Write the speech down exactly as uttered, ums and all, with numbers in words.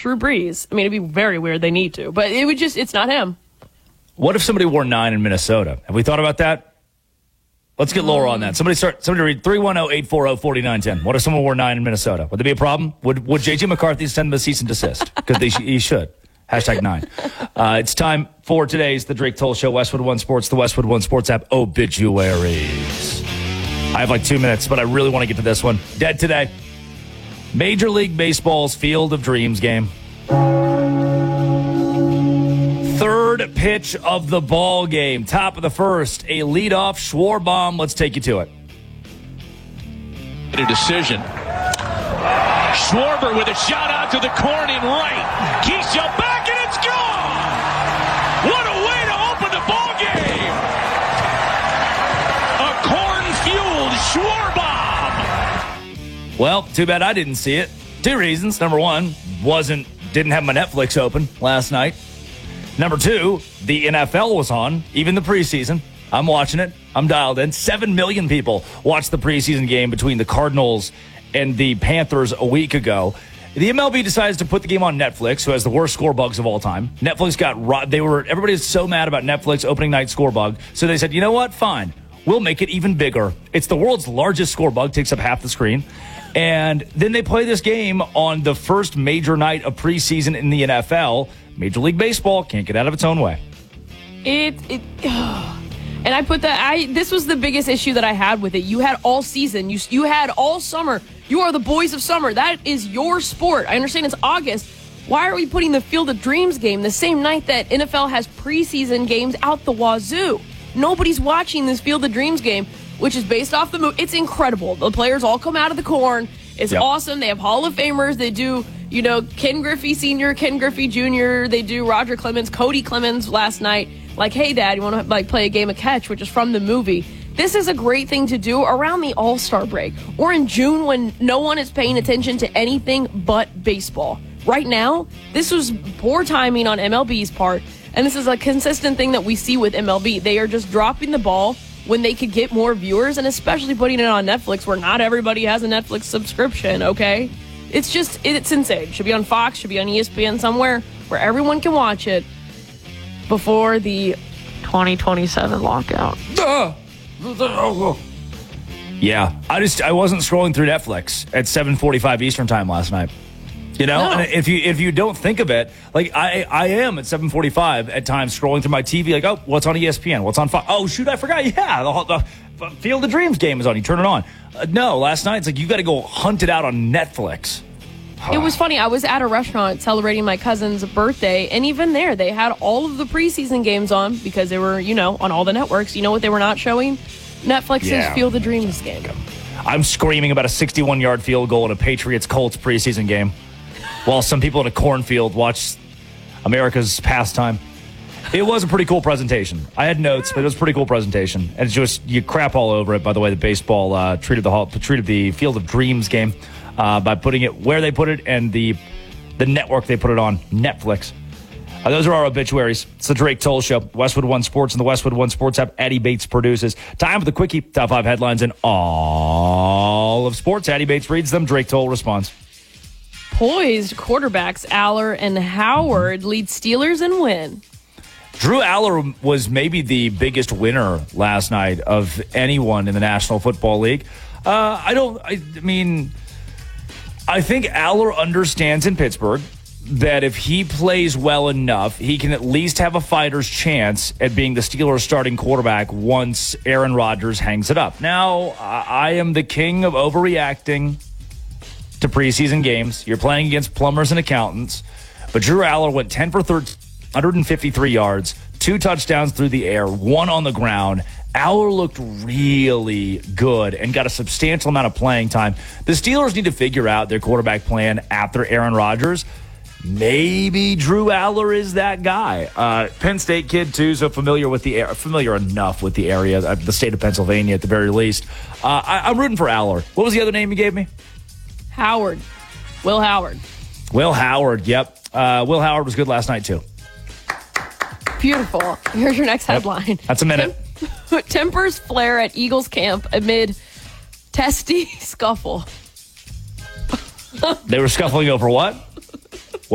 Drew Brees. I mean, it'd be very weird. They need to. But it would just, it's not him. What if somebody wore nine in Minnesota? Have we thought about that? Let's get lower on that. Somebody start. Somebody read three one zero, eight four zero, four nine one zero. What if someone wore nine in Minnesota? Would there be a problem? Would Would J J McCarthy send them a cease and desist? Because he should. Hashtag nine. Uh, it's time for today's The Drake Toll Show, Westwood One Sports, the Westwood One Sports app, obituaries. I have like two minutes, but I really want to get to this one. Dead today. Major League Baseball's Field of Dreams game. Third pitch of the ball game. Top of the first. A leadoff Schwarber. Let's take you to it. A decision. Schwarber with a shot out to the corn in right. Keyshawn back and it's gone. What a way to open the ball game. A corn-fueled Schwarber. Well, too bad I didn't see it. Two reasons. Number one, wasn't didn't have my Netflix open last night. Number two, the N F L was on, even the preseason. I'm watching it. I'm dialed in. Seven million people watched the preseason game between the Cardinals and the Panthers a week ago. The M L B decides to put the game on Netflix, who has the worst score bugs of all time. Netflix got they were everybody is so mad about Netflix opening night score bug, so they said, you know what? Fine, we'll make it even bigger. It's the world's largest score bug, takes up half the screen. And then they play this game on the first major night of preseason in the N F L. Major League Baseball can't get out of its own way. It, it, and I put that, I, this was the biggest issue that I had with it. You had all season, you, you had all summer. You are the boys of summer. That is your sport. I understand it's August. Why are we putting the Field of Dreams game the same night that N F L has preseason games out the wazoo? Nobody's watching this Field of Dreams game, which is based off the movie. It's incredible. The players all come out of the corn. It's yep. awesome. They have Hall of Famers. They do, you know, Ken Griffey Senior, Ken Griffey Junior They do Roger Clemens, Cody Clemens last night. Like, hey, Dad, you want to like play a game of catch, which is from the movie. This is a great thing to do around the All-Star break or in June when no one is paying attention to anything but baseball. Right now, this was poor timing on M L B's part, and this is a consistent thing that we see with M L B. They are just dropping the ball when they could get more viewers, and especially putting it on Netflix where not everybody has a Netflix subscription, okay? It's just, it's insane. Should be on Fox, should be on E S P N somewhere where everyone can watch it before the twenty twenty-seven lockout. Uh, yeah, I just, I wasn't scrolling through Netflix at seven forty-five Eastern time last night. You know, no. And if you if you don't think of it, like I I am at seven forty-five at times scrolling through my T V, like, oh, what's on E S P N? What's on Fox? Oh, shoot, I forgot. Yeah, the, the Field of Dreams game is on. You turn it on. Uh, no, last night it's like you got to go hunt it out on Netflix. It was funny. I was at a restaurant celebrating my cousin's birthday, and even there, they had all of the preseason games on because they were, you know, on all the networks. You know what they were not showing? Netflix's yeah. Field of Dreams game. I'm screaming about a sixty-one-yard field goal in a Patriots-Colts preseason game, while some people in a cornfield watch America's pastime. It was a pretty cool presentation. I had notes, but it was a pretty cool presentation. And it's just, you crap all over it, by the way, the baseball uh, treated the hall, treated the Field of Dreams game uh, by putting it where they put it and the the network they put it on, Netflix. Uh, those are our obituaries. It's the Drake Toll Show, Westwood One Sports and the Westwood One Sports app. Addie Bates produces. Time for the quickie. Top five headlines in all of sports. Addie Bates reads them. Drake Toll responds. Poised quarterbacks Aller and Howard lead Steelers and win. Drew Aller was maybe the biggest winner last night of anyone in the National Football League. Uh, I don't, I mean, I think Aller understands in Pittsburgh that if he plays well enough, he can at least have a fighter's chance at being the Steelers' starting quarterback once Aaron Rodgers hangs it up. Now, I am the king of overreacting to preseason games. You're playing against plumbers and accountants. But Drew Aller went ten for thirteen, one hundred fifty-three yards, two touchdowns through the air, one on the ground. Aller looked really good and got a substantial amount of playing time. The Steelers need to figure out their quarterback plan after Aaron Rodgers. Maybe Drew Aller is that guy. Uh, Penn State kid, too, so familiar with the familiar enough with the area, uh, the state of Pennsylvania at the very least. Uh, I, I'm rooting for Aller. What was the other name you gave me? Howard. Will Howard. Will Howard, yep. Uh, Will Howard was good last night, too. Beautiful. Here's your next headline. Yep. That's a minute. Tem- Tempers flare at Eagles camp amid testy scuffle. They were scuffling over what?